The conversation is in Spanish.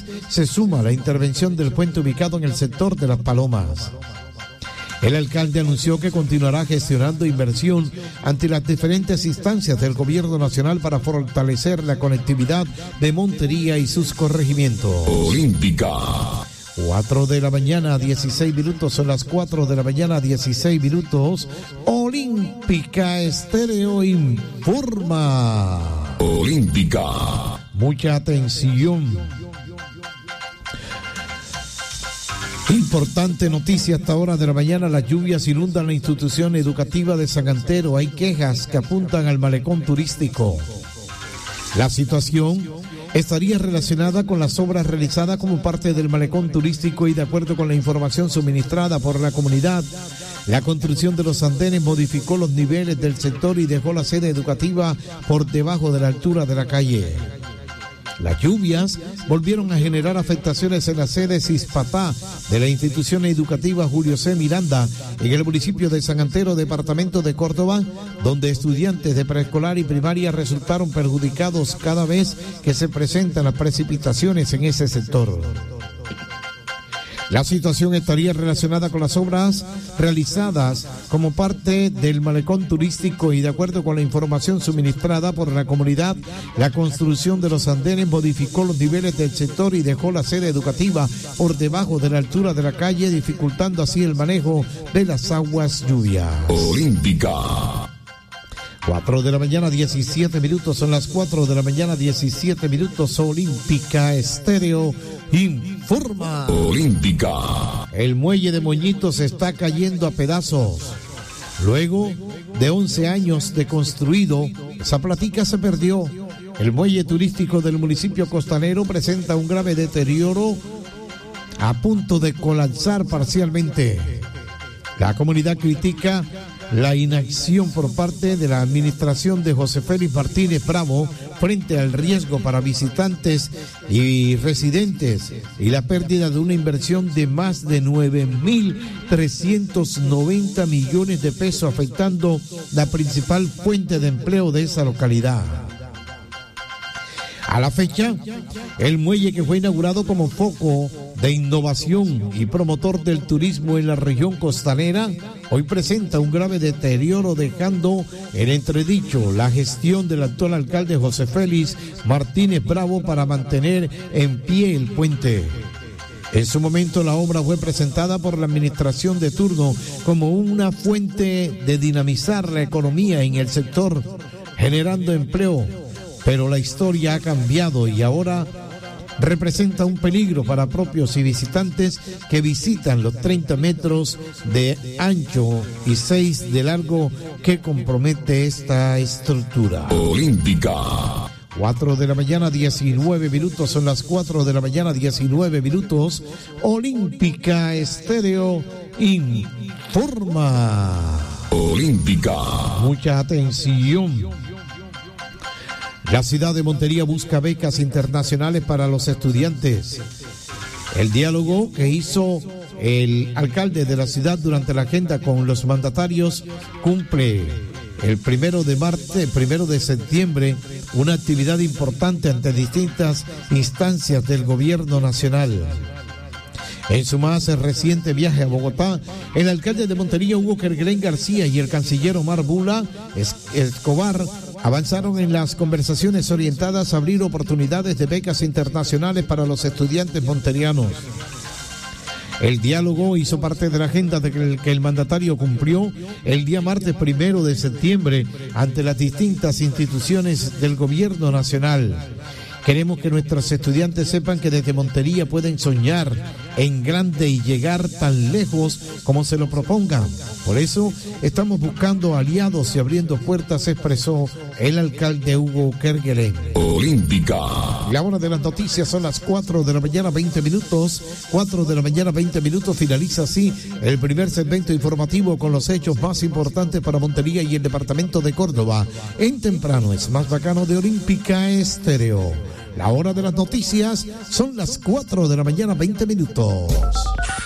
se suma la intervención del puente ubicado en el sector de Las Palomas. El alcalde anunció que continuará gestionando inversión ante las diferentes instancias del gobierno nacional para fortalecer la conectividad de Montería y sus corregimientos. Olímpica. 4 de la mañana, 16 minutos, son las 4 de la mañana, 16 minutos. Olímpica Estéreo informa. Olímpica. Mucha atención. Importante noticia hasta hora de la mañana, las lluvias inundan la institución educativa de San Antero. Hay quejas que apuntan al malecón turístico. La situación estaría relacionada con las obras realizadas como parte del malecón turístico y de acuerdo con la información suministrada por la comunidad, la construcción de los andenes modificó los niveles del sector y dejó la sede educativa por debajo de la altura de la calle. Las lluvias volvieron a generar afectaciones en la sede Cispatá de la institución educativa Julio C. Miranda en el municipio de San Antero, departamento de Córdoba, donde estudiantes de preescolar y primaria resultaron perjudicados cada vez que se presentan las precipitaciones en ese sector. La situación estaría relacionada con las obras realizadas como parte del malecón turístico y de acuerdo con la información suministrada por la comunidad, la construcción de los andenes modificó los niveles del sector y dejó la sede educativa por debajo de la altura de la calle, dificultando así el manejo de las aguas lluvias. Olímpica. 4 de la mañana, 17 minutos, son las 4 de la mañana, 17 minutos, Olímpica Estéreo informa. Olímpica. El muelle de Moñito se está cayendo a pedazos. Luego de 11 años de construido, esa platica se perdió. El muelle turístico del municipio costanero presenta un grave deterioro a punto de colapsar parcialmente. La comunidad critica la inacción por parte de la administración de José Félix Martínez Bravo frente al riesgo para visitantes y residentes y la pérdida de una inversión de más de 9.390 millones de pesos, afectando la principal fuente de empleo de esa localidad. A la fecha, el muelle, que fue inaugurado como foco de innovación y promotor del turismo en la región costanera, hoy presenta un grave deterioro, dejando en entredicho la gestión del actual alcalde José Félix Martínez Bravo para mantener en pie el puente. En su momento la obra fue presentada por la administración de turno como una fuente de dinamizar la economía en el sector, generando empleo. Pero la historia ha cambiado y ahora representa un peligro para propios y visitantes que visitan los 30 metros de ancho y 6 de largo que compromete esta estructura. Olímpica. 4 de la mañana, 19 minutos, son las 4 de la mañana, 19 minutos. Olímpica Estéreo informa. Olímpica. Mucha atención. La ciudad de Montería busca becas internacionales para los estudiantes. El diálogo que hizo el alcalde de la ciudad durante la agenda con los mandatarios cumple el 1 de septiembre una actividad importante ante distintas instancias del gobierno nacional. En su más reciente viaje a Bogotá, el alcalde de Montería, Hugo Kerguelen García, y el canciller Omar Bula Escobar avanzaron en las conversaciones orientadas a abrir oportunidades de becas internacionales para los estudiantes monterianos. El diálogo hizo parte de la agenda que el mandatario cumplió el día martes 1 de septiembre ante las distintas instituciones del gobierno nacional. Queremos que nuestros estudiantes sepan que desde Montería pueden soñar en grande y llegar tan lejos como se lo propongan. Por eso estamos buscando aliados y abriendo puertas, expresó el alcalde Hugo Kerguelen. Olímpica. La hora de las noticias son las 4 de la mañana, 20 minutos. 4 de la mañana, 20 minutos. Finaliza así el primer segmento informativo con los hechos más importantes para Montería y el departamento de Córdoba. En Temprano es más bacano de Olímpica Estéreo. La hora de las noticias son las 4 de la mañana, 20 minutos.